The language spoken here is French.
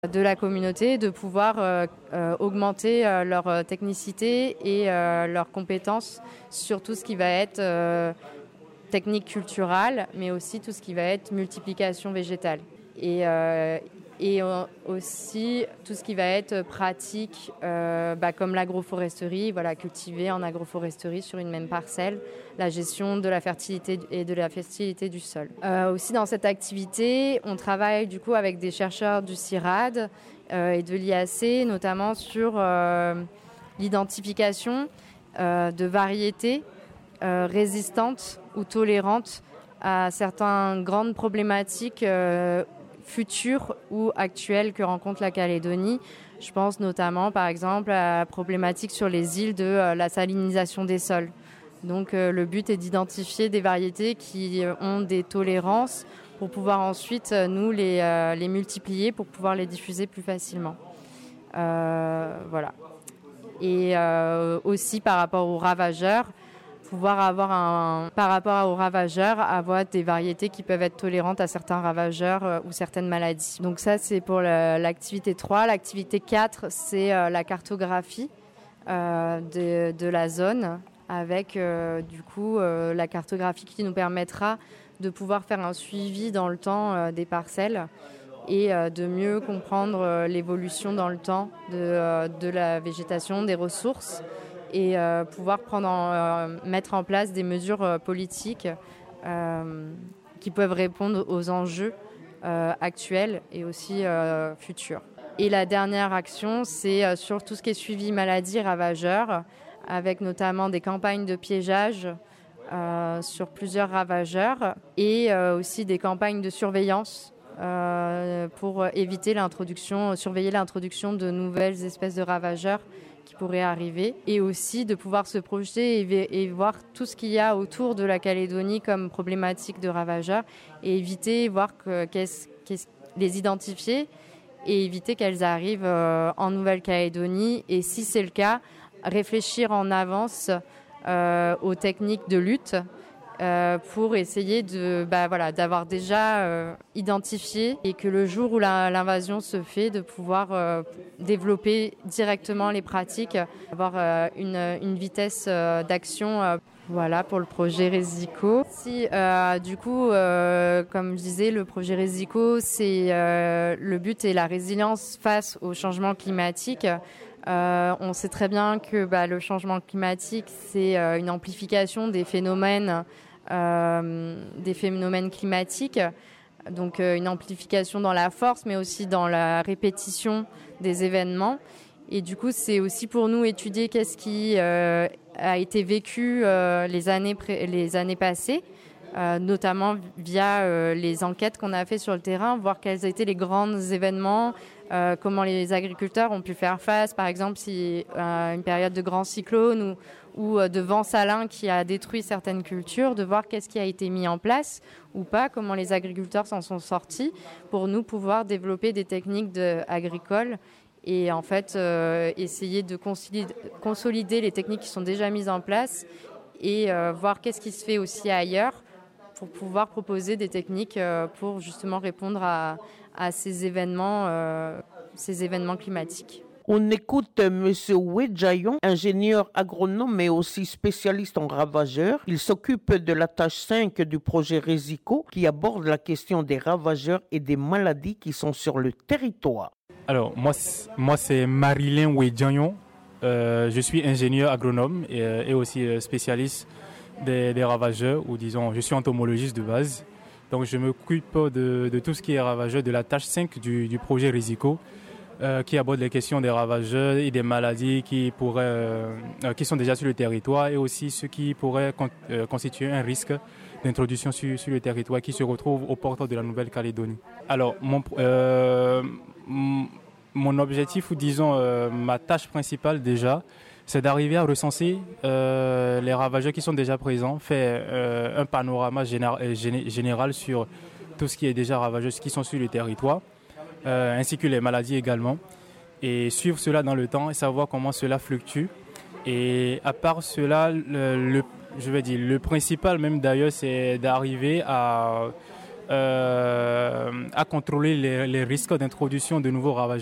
de la communauté, de pouvoir augmenter leur technicité et leurs compétences sur tout ce qui va être technique culturelle, mais aussi tout ce qui va être multiplication végétale. Et aussi tout ce qui va être pratique, comme l'agroforesterie, cultiver en agroforesterie sur une même parcelle, la gestion de la fertilité et de la fertilité du sol. Aussi dans cette activité, on travaille du coup avec des chercheurs du CIRAD et de l'IAC, notamment sur l'identification de variétés résistantes ou tolérantes à certaines grandes problématiques futures ou actuelles que rencontre la Calédonie. Je pense notamment, par exemple, à la problématique sur les îles de la salinisation des sols. Donc le but est d'identifier des variétés qui ont des tolérances pour pouvoir ensuite, nous, les multiplier pour pouvoir les diffuser plus facilement. Voilà. Et aussi par rapport aux ravageurs, pouvoir avoir des variétés qui peuvent être tolérantes à certains ravageurs ou certaines maladies. Donc ça, c'est pour l'activité 3. L'activité 4, c'est la cartographie de la zone avec du coup la cartographie qui nous permettra de pouvoir faire un suivi dans le temps des parcelles et de mieux comprendre l'évolution dans le temps de la végétation, des ressources, et pouvoir mettre en place des mesures politiques qui peuvent répondre aux enjeux actuels et aussi futurs. Et la dernière action, c'est sur tout ce qui est suivi maladie ravageurs, avec notamment des campagnes de piégeage sur plusieurs ravageurs et aussi des campagnes de surveillance pour surveiller l'introduction de nouvelles espèces de ravageurs qui pourraient arriver, et aussi de pouvoir se projeter et voir tout ce qu'il y a autour de la Calédonie comme problématique de ravageurs et les identifier et éviter qu'elles arrivent en Nouvelle-Calédonie, et si c'est le cas, réfléchir en avance aux techniques de lutte pour essayer d'avoir déjà identifié, et que le jour où l'invasion se fait, de pouvoir développer directement les pratiques, avoir une vitesse d'action. Voilà pour le projet Resico. Du coup, comme je disais, le projet Resico, le but est la résilience face au changement climatique. On sait très bien que le changement climatique, c'est une amplification des phénomènes climatiques, donc une amplification dans la force, mais aussi dans la répétition des événements. Et du coup, c'est aussi pour nous étudier qu'est-ce qui a été vécu les années passées, notamment via les enquêtes qu'on a fait sur le terrain, voir quels étaient les grands événements, comment les agriculteurs ont pu faire face, par exemple, si une période de grand cyclone ou de vent salin qui a détruit certaines cultures, de voir qu'est-ce qui a été mis en place ou pas, comment les agriculteurs s'en sont sortis, pour nous pouvoir développer des techniques agricoles et en fait essayer de consolider les techniques qui sont déjà mises en place et voir qu'est-ce qui se fait aussi ailleurs pour pouvoir proposer des techniques pour justement répondre à ces événements climatiques. On écoute M. Ouedjayon, ingénieur agronome mais aussi spécialiste en ravageurs. Il s'occupe de la tâche 5 du projet Resico qui aborde la question des ravageurs et des maladies qui sont sur le territoire. Alors, moi c'est Marilyn Ouedjayon. Je suis ingénieur agronome et aussi spécialiste des ravageurs, ou disons, je suis entomologiste de base. Donc, je m'occupe de tout ce qui est ravageur, de la tâche 5 du projet Resico, qui aborde les questions des ravageurs et des maladies qui sont déjà sur le territoire, et aussi ceux qui pourraient constituer un risque d'introduction sur le territoire qui se retrouve aux portes de la Nouvelle-Calédonie. Alors, mon objectif, ou disons ma tâche principale déjà, c'est d'arriver à recenser les ravageurs qui sont déjà présents, faire un panorama général sur tout ce qui est déjà ravageux, ce qui sont sur le territoire, ainsi que les maladies également, et suivre cela dans le temps et savoir comment cela fluctue. Et à part cela, le principal même d'ailleurs, c'est d'arriver à à contrôler les risques d'introduction de nouveaux ravageurs.